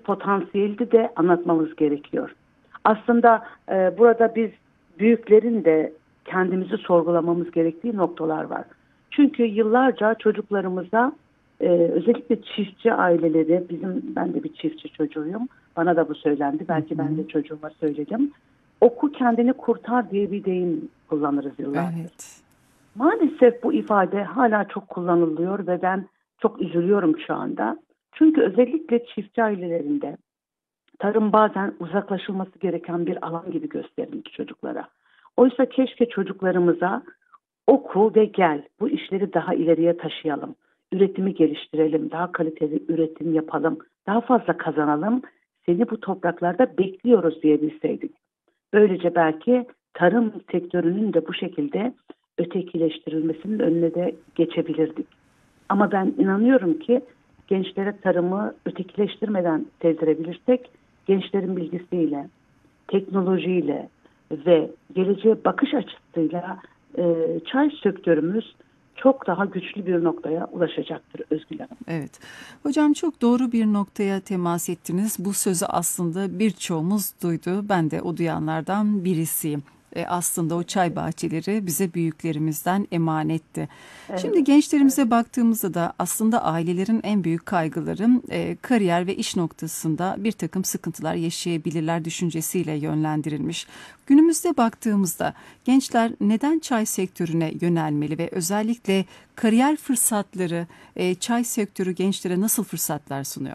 potansiyeli de anlatmamız gerekiyor. Aslında burada biz büyüklerin de kendimizi sorgulamamız gerektiği noktalar var. Çünkü yıllarca çocuklarımıza özellikle çiftçi aileleri, ben de bir çiftçi çocuğuyum. Bana da bu söylendi. Belki ben de çocuğuma söyledim. Oku kendini kurtar diye bir deyim kullanırız yıllardır. Evet. Maalesef bu ifade hala çok kullanılıyor ve ben çok üzülüyorum şu anda. Çünkü özellikle çiftçi ailelerinde tarım bazen uzaklaşılması gereken bir alan gibi gösterildi çocuklara. Oysa keşke çocuklarımıza oku ve gel, bu işleri daha ileriye taşıyalım, üretimi geliştirelim, daha kaliteli üretim yapalım, daha fazla kazanalım, seni bu topraklarda bekliyoruz diyebilseydik. Böylece belki tarım sektörünün de bu şekilde ötekileştirilmesinin önüne de geçebilirdik. Ama ben inanıyorum ki gençlere tarımı ötekileştirmeden sevdirebilirsek, gençlerin bilgisiyle, teknolojiyle ve geleceğe bakış açısıyla çay sektörümüz çok daha güçlü bir noktaya ulaşacaktır Özgül Hanım. Evet. Hocam çok doğru bir noktaya temas ettiniz. Bu sözü aslında birçoğumuz duydu. Ben de o duyanlardan birisiyim. Aslında o çay bahçeleri bize büyüklerimizden emanetti. Şimdi Evet, gençlerimize baktığımızda da aslında ailelerin en büyük kaygıları kariyer ve iş noktasında bir takım sıkıntılar yaşayabilirler düşüncesiyle yönlendirilmiş. Günümüzde baktığımızda gençler neden çay sektörüne yönelmeli ve özellikle kariyer fırsatları, çay sektörü gençlere nasıl fırsatlar sunuyor?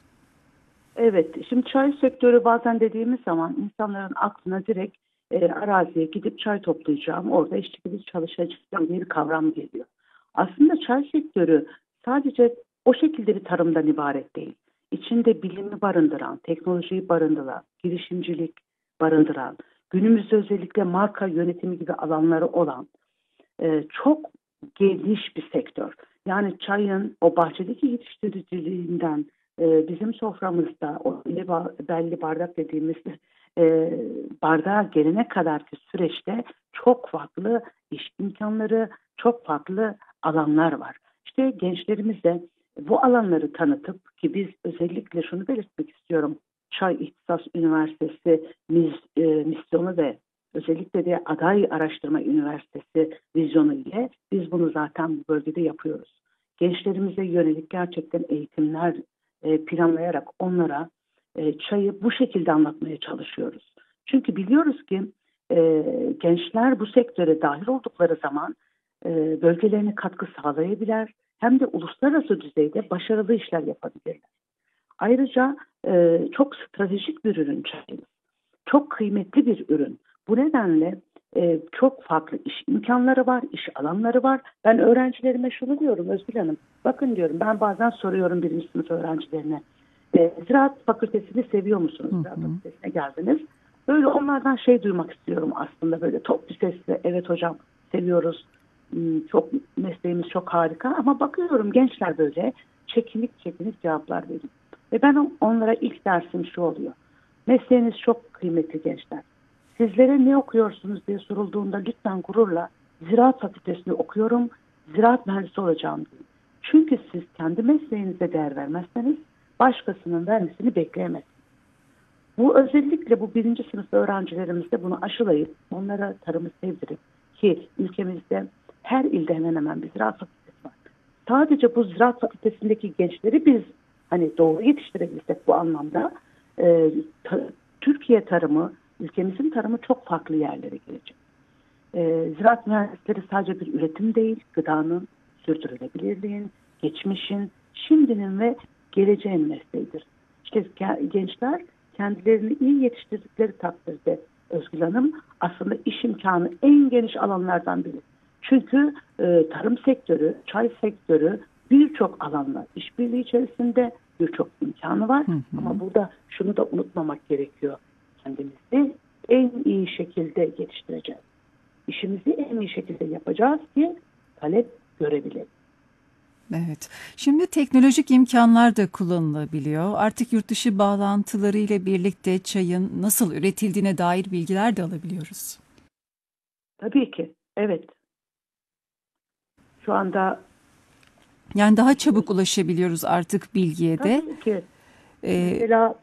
evet. Şimdi çay sektörü bazen dediğimiz zaman insanların aklına direkt araziye gidip çay toplayacağım, orada işçi gibi çalışacağım diye bir kavram geliyor. Aslında çay sektörü sadece o şekilde bir tarımdan ibaret değil. İçinde bilimi barındıran, teknolojiyi barındıran, girişimcilik barındıran, günümüzde özellikle marka yönetimi gibi alanları olan çok geniş bir sektör. Yani çayın o bahçedeki yetiştiriciliğinden bizim soframızda o belli bardak dediğimiz bardağa gelene kadarki süreçte çok farklı iş imkanları, çok farklı alanlar var. İşte gençlerimiz de bu alanları tanıtıp ki biz özellikle şunu belirtmek istiyorum. Çay İhtisas Üniversitesi misyonu ve özellikle de Aday Araştırma Üniversitesi vizyonu ile biz bunu zaten bu bölgede yapıyoruz. Gençlerimize yönelik gerçekten eğitimler planlayarak onlara çayı bu şekilde anlatmaya çalışıyoruz. Çünkü biliyoruz ki gençler bu sektöre dahil oldukları zaman bölgelerine katkı sağlayabilir hem de uluslararası düzeyde başarılı işler yapabilirler. Ayrıca çok stratejik bir ürün çayımız. Çok kıymetli bir ürün. Bu nedenle çok farklı iş imkanları var, iş alanları var. Ben öğrencilerime şunu diyorum Özgül Hanım. Bakın diyorum ben bazen soruyorum birinci sınıf öğrencilerine. Ziraat Fakültesini seviyor musunuz? Hı Ziraat hı. Fakültesine geldiniz. Böyle onlardan şey duymak istiyorum aslında böyle toplu sesle. Evet hocam seviyoruz. Çok mesleğimiz çok harika ama bakıyorum gençler böyle çekinik çekinik cevaplar veriyor. Ve ben onlara ilk dersim şu oluyor. Mesleğiniz çok kıymetli gençler. Sizlere ne okuyorsunuz diye sorulduğunda lütfen gururla Ziraat Fakültesini okuyorum, ziraat mühendisi olacağım deyin. Çünkü siz kendi mesleğinize değer vermezseniz başkasının vermesini bekleyemezsiniz. Bu özellikle bu birinci sınıf öğrencilerimizde bunu aşılayıp onlara tarımı sevdirip ki ülkemizde her ilde hemen hemen bir ziraat fakültesi var. Sadece bu ziraat fakültesindeki gençleri biz hani doğru yetiştirebilsek bu anlamda e, Türkiye tarımı, ülkemizin tarımı çok farklı yerlere gelecek. Ziraat mühendisleri sadece bir üretim değil, gıdanın, sürdürülebilirliğin, geçmişin, şimdinin ve geleceğin mesleğidir. İşte gençler kendilerini iyi yetiştirdikleri takdirde Özgül Hanım aslında iş imkanı en geniş alanlardan biri. Çünkü tarım sektörü, çay sektörü birçok alanla işbirliği içerisinde birçok imkanı var. Hı Ama hı. burada şunu da unutmamak gerekiyor. Kendimizi en iyi şekilde geliştireceğiz. İşimizi en iyi şekilde yapacağız ki talep görebilelim. Evet. Şimdi teknolojik imkanlar da kullanılabiliyor. Artık yurt dışı bağlantıları ile birlikte çayın nasıl üretildiğine dair bilgiler de alabiliyoruz. Tabii ki. Evet. Şu anda Yani daha çabuk ulaşabiliyoruz artık bilgiye de. tabii ki Ee, mesela